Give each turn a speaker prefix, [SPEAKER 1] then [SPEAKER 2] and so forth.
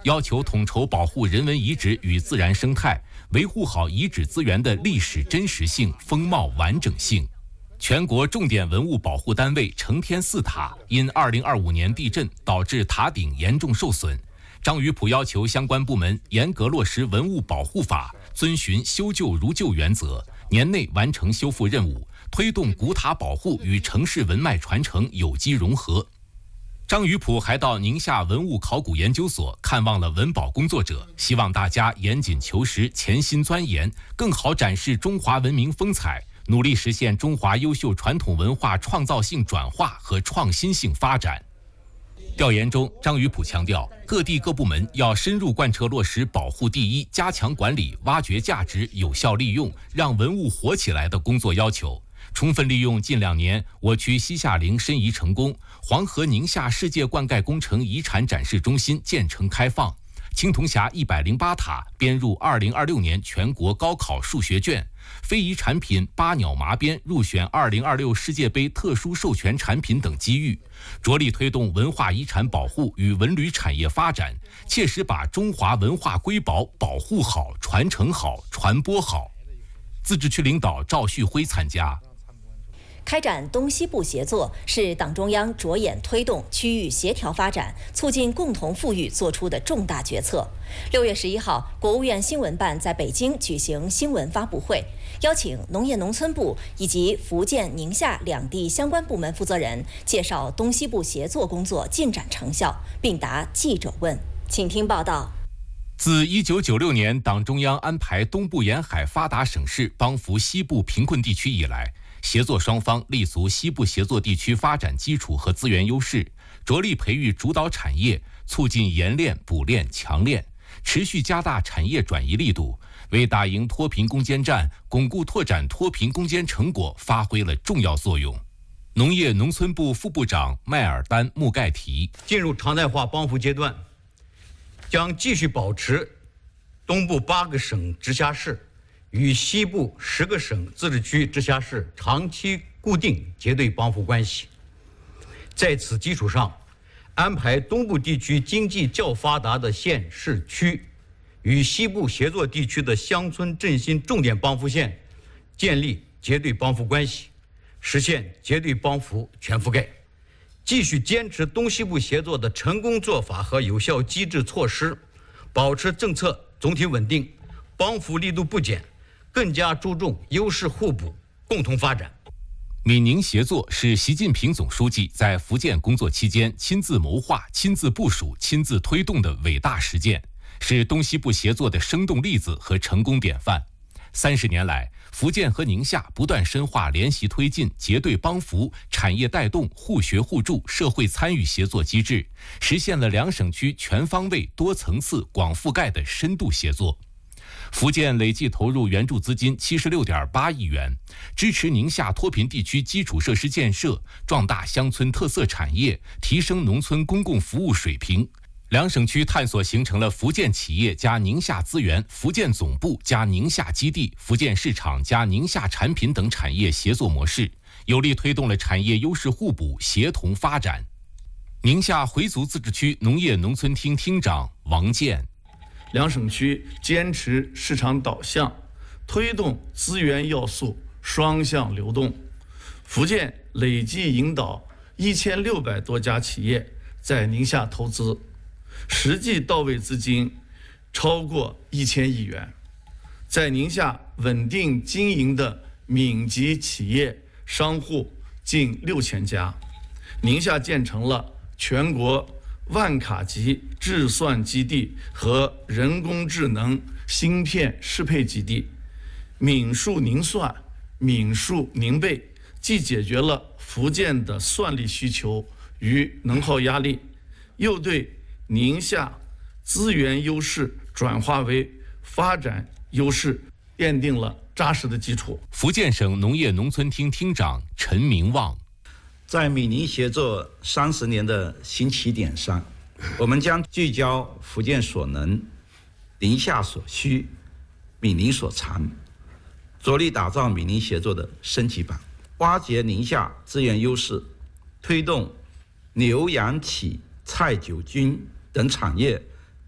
[SPEAKER 1] 要求统筹保护人文遗址与自然生态，维护好遗址资源的历史真实性、风貌完整性。全国重点文物保护单位承天寺塔因2025年地震导致塔顶严重受损，张于普要求相关部门严格落实文物保护法，遵循修旧如旧原则，年内完成修复任务，推动古塔保护与城市文脉传承有机融合。张于普还到宁夏文物考古研究所看望了文保工作者，希望大家严谨求实、潜心钻研，更好展示中华文明风采，努力实现中华优秀传统文化创造性转化和创新性发展。调研中，张于普强调，各地各部门要深入贯彻落实保护第一、加强管理、挖掘价值、有效利用，让文物活起来的工作要求，充分利用近2年我区西夏陵申遗成功，黄河宁夏世界灌溉工程遗产展示中心建成开放，青铜峡108塔编入2026年全国高考数学卷，非遗产品巴鸟麻鞭入选2026世界杯特殊授权产品等机遇，着力推动文化遗产保护与文旅产业发展，切实把中华文化瑰宝保护好、传承好、传播好。自治区领导赵旭辉参加。
[SPEAKER 2] 开展东西部协作是党中央着眼推动区域协调发展、促进共同富裕作出的重大决策。6月11号，国务院新闻办在北京举行新闻发布会，邀请农业农村部以及福建、宁夏2地相关部门负责人介绍东西部协作工作进展成效，并答记者问。请听报道。
[SPEAKER 1] 自1996年党中央安排东部沿海发达省市帮扶西部贫困地区以来，协作双方立足西部协作地区发展基础和资源优势，着力培育主导产业，促进研炼、补炼、强炼，持续加大产业转移力度，为打赢脱贫攻坚战、巩固拓展脱贫攻坚成果发挥了重要作用。农业农村部副部长麦尔丹·穆盖提，
[SPEAKER 3] 进入常态化帮扶阶段，将继续保持东部8个省直辖市与西部10个省自治区直辖市长期固定结对帮扶关系。在此基础上，安排东部地区经济较发达的县市区与西部协作地区的乡村振兴重点帮扶县建立结对帮扶关系，实现结对帮扶全覆盖。继续坚持东西部协作的成功做法和有效机制措施，保持政策总体稳定，帮扶力度不减，更加注重优势互补、共同发展。
[SPEAKER 1] 闽宁协作是习近平总书记在福建工作期间亲自谋划、亲自部署、亲自推动的伟大实践，是东西部协作的生动例子和成功典范。30年来，福建和宁夏不断深化联席推进、结对帮扶、产业带动、互学互助、社会参与协作机制，实现了2省区全方位、多层次、广覆盖的深度协作。福建累计投入援助资金76.8亿元，支持宁夏脱贫地区基础设施建设，壮大乡村特色产业，提升农村公共服务水平。2省区探索形成了福建企业加宁夏资源、福建总部加宁夏基地、福建市场加宁夏产品等产业协作模式，有力推动了产业优势互补、协同发展。宁夏回族自治区农业农村厅厅长王健
[SPEAKER 4] ，2省区坚持市场导向，推动资源要素双向流动。福建累计引导1600多家企业在宁夏投资，实际到位资金超过1000亿元。在宁夏稳定经营的闽籍企业商户近6000家，宁夏建成了全国万卡级制算基地和人工智能芯片适配基地，闽数宁算、闽数宁备，既解决了福建的算力需求与能耗压力，又对宁夏资源优势转化为发展优势奠定了扎实的基础。
[SPEAKER 1] 福建省农业农村厅厅长陈明旺，
[SPEAKER 5] 在闽宁协作30年的新起点上，我们将聚焦福建所能、宁夏所需、闽宁所长，着力打造闽宁协作的升级版，挖掘宁夏资源优势，推动牛羊体、菜酒菌等产业